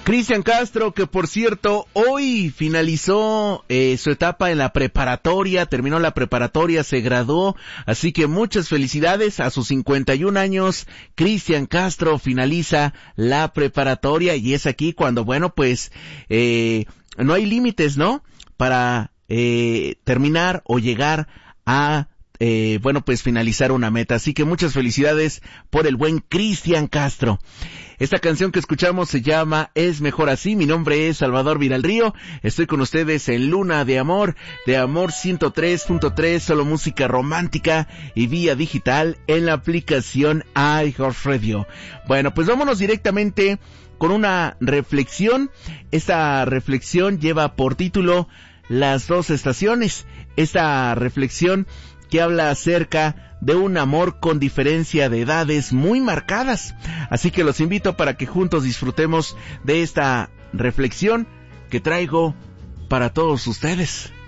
Cristian Castro, que por cierto, hoy finalizó su etapa en la preparatoria, terminó la preparatoria, se graduó, así que muchas felicidades a sus 51 años. Cristian Castro finaliza la preparatoria y es aquí cuando, bueno, pues, no hay límites, ¿no? Para terminar o llegar a bueno, pues finalizar una meta. Así que muchas felicidades por el buen Cristian Castro. Esta canción que escuchamos se llama Es Mejor Así. Mi nombre es Salvador Viralrío. Estoy con ustedes en Luna de Amor 103.3, solo música romántica y vía digital en la aplicación iHeartRadio. Bueno, pues vámonos directamente con una reflexión. Esta reflexión lleva por título Las dos estaciones. Esta reflexión que habla acerca de un amor con diferencia de edades muy marcadas. Así que los invito para que juntos disfrutemos de esta reflexión que traigo para todos ustedes.